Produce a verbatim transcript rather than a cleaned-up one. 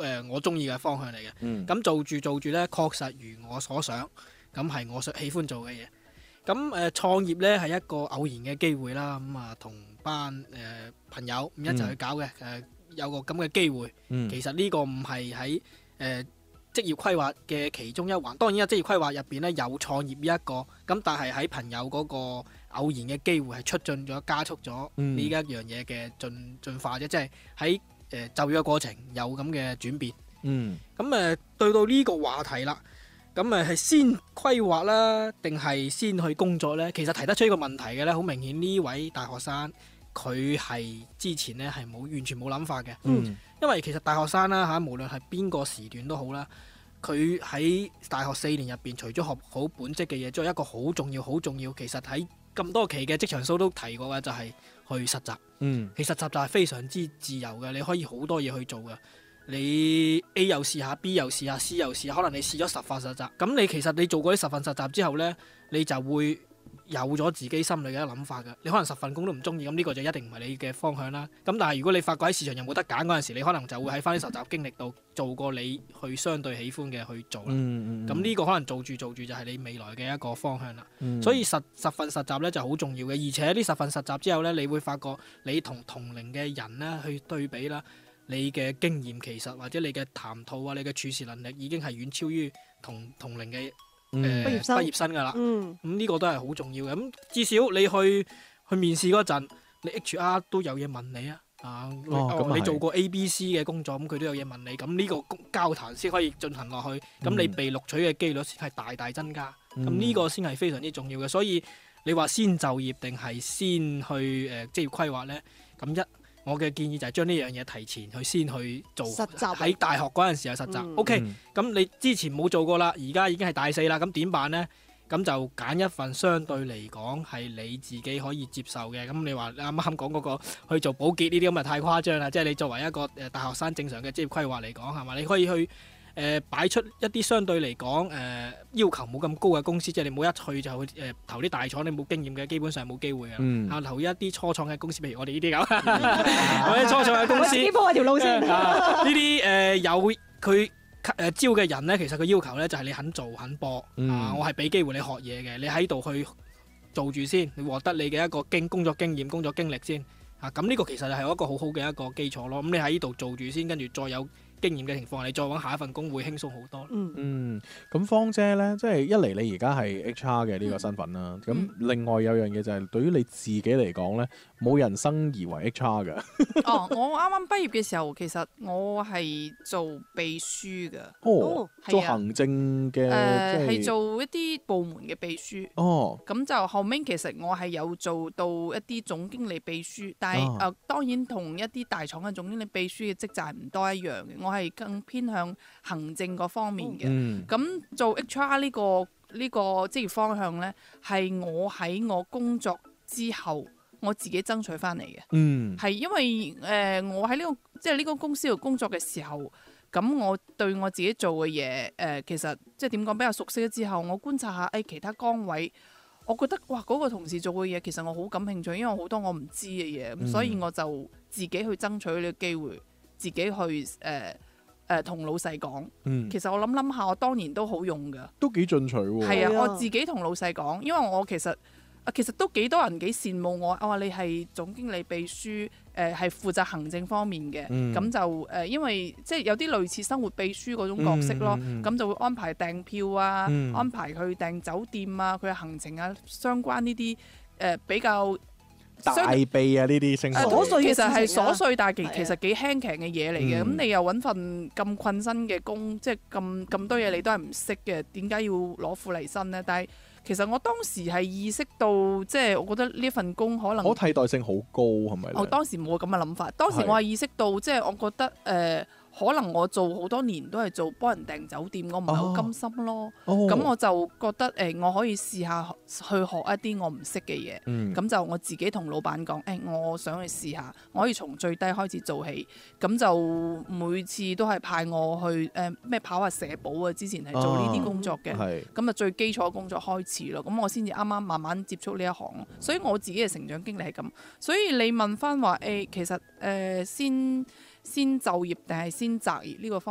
呃、我中意嘅方向嚟嘅。咁、 嗯、 做住做住咧，確實如我所想，咁係我想喜歡做嘅嘢。咁誒、呃、創業咧係一個偶然嘅機會啦。咁啊同班誒、呃、朋友咁一齊去搞嘅誒、嗯呃，有個咁嘅機會。 嗯、其實呢個唔係喺誒職業規劃嘅其中一環。當然啊，職業規劃入邊咧有創業呢、這、一個，咁但係喺朋友嗰個偶然嘅機會係促進咗、加速咗呢一樣嘢嘅進進化啫。即係喺誒就業嘅過程有咁嘅轉變。 嗯， 咁誒、呃、對到呢個話題啦。咁誒係先規劃啦，定係先去工作呢？其實提得出呢個問題嘅呢，好明顯呢位大學生佢係之前呢係冇完全冇諗法嘅。 嗯， 因為其實大學生啦嚇，無論係邊個時段都好啦，佢喺大學四年入邊，除咗學好本職嘅嘢，仲有一個好重要、好重要，其實喺咁多期嘅職場數都提過嘅，就係去實習。 嗯， 其實實習係非常之自由嘅，你可以好多嘢去做嘅。你 A 又試下 B 又試下 C 又試下，可能你試咗十份實習，咁你其實你做過啲十份實習之後呢，你就會有咗自己心裏嘅諗法㗎。你可能十份工都唔中意，咁呢個就一定唔係你嘅方向啦。咁但係如果你發覺喺市場有冇得揀嗰陣時，你可能就會喺翻啲實習經歷度做過你去相對喜歡嘅去做啦。咁呢、 嗯嗯、 個可能做住做住就係你未來嘅一個方向啦。 嗯、 所以十十份實習呢就好重要嘅，而且呢十份實習之後呢，你會發覺你同同齡嘅人呢去對比啦。你嘅經驗其實或者你嘅談吐啊，你嘅處事能力已經係遠超於同同齡嘅誒畢業生㗎啦。咁呢、嗯嗯、個都係好重要嘅。咁至少你去去面試嗰陣，你 H R 都有嘢問你啊。啊，哦、你做過 A、B、C 嘅工作，咁佢都有嘢問你。咁呢個交談先可以進行落去。咁、嗯、你被錄取嘅機率先係大大增加。咁呢、嗯、個先係非常之重要嘅。所以你話先就業定係先去誒、呃、職業規劃呢？咁一我嘅建議就係將呢樣嘢提前去先去做實習，喺大學嗰陣時候實習。嗯、OK，咁、嗯、你之前冇做過啦，而家已經係大四啦，咁點辦呢？咁就揀一份相對嚟講係你自己可以接受嘅。咁你話啱啱講嗰個去做保潔呢啲咁啊，太誇張啦！即係你作為一個誒大學生正常嘅職業規劃嚟講係嘛，你可以去。誒擺、呃、出一啲相對嚟講誒要求冇咁高嘅公司，即係你冇一去就去誒、呃、投啲大廠，你冇經驗嘅基本上冇機會嘅。嗯、啊投一啲初創嘅公司，譬如我哋呢啲咁，或者初創嘅公司，自己鋪一條路先。呢啲誒有佢誒招嘅人咧，其實佢要求咧就係你肯做肯搏。嗯、啊，我係俾機會你學嘢嘅，你喺度去做住先，你獲得你嘅一個經工作經驗、工作經歷先。啊，咁呢個其實係一個好好嘅一個基礎咯。咁你喺呢度做住先，跟住再有經驗嘅情況下，你再揾下一份工會輕鬆好多。 嗯，咁芳姐呢，即係一嚟你而家係 H R 嘅呢個身份啦。咁、嗯、另外有樣嘢就係對於你自己嚟講呢，冇人生而為 H R 㗎。 哦，我啱啱畢業嘅時候，其實我係做秘書㗎。 哦，做行政嘅，誒係、 呃就是、做一啲部門嘅秘書。 哦，咁就後尾其實我係有做到一啲總經理秘書，但係誒、哦呃、當然同一啲大廠嘅總經理秘書嘅職責唔多一樣嘅。我係更偏向行政嗰方面嘅，咁、嗯、做 H R 呢、這個呢、這個職業方向呢，係我喺我工作之後我自己爭取翻嚟嘅，係、嗯、因為誒、呃、我喺呢、這個即係呢個公司度工作嘅時候，咁我對我自己做嘅嘢誒，其實即係點講比較熟悉咗之後，我觀察下誒、哎、其他崗位，我覺得哇嗰、那個同事做嘅嘢，其實我好感興趣，因為好多我唔知嘅嘢，咁、嗯、所以我就自己去爭取呢個機會。自己去誒誒同老細講，嗯、其實我諗諗下，我當年都好用㗎， 都幾進取喎。 係啊，我自己同老細講，因為我其實啊，其實都幾多人幾羨慕我。我話你係總經理秘書，誒、呃、係負責行政方面嘅，咁、嗯、就誒、呃，因為即係有啲類似生活秘書嗰種角色咯，咁、嗯嗯、就會安排訂票啊，嗯、安排佢訂酒店啊，佢嘅行程啊，相關呢啲誒比較。 大秘啊！呢啲聲瑣碎其實係瑣碎，但係其實幾輕鬆嘅嘢嚟嘅。咁、嗯、你又揾份咁困身嘅工，即係咁咁多嘢你都係唔識嘅，點解要攞苦嚟辛呢？但係其實我當時係意識到，即係我覺得呢份工可能可替代性好高，係咪？ 我當時冇咁嘅諗法，當時我係意識到，即係我覺得誒。呃可能我做好多年都係做幫人訂酒店，我唔係好甘心咯。咁、哦、我就覺得誒、呃，我可以試下去學一啲我唔識嘅嘢。咁、嗯、就我自己同老闆講，誒、欸，我想去試下，我可以從最低開始做起。咁就每次都係派我去誒咩、呃、跑下社保啊，之前係做呢啲工作嘅。咁啊最基礎工作開始咯。咁我先至啱啱慢慢接觸呢一行。所以我自己嘅成長經歷係咁。所以你問翻話誒，其實誒、呃、先。先就業定係先擇業呢個方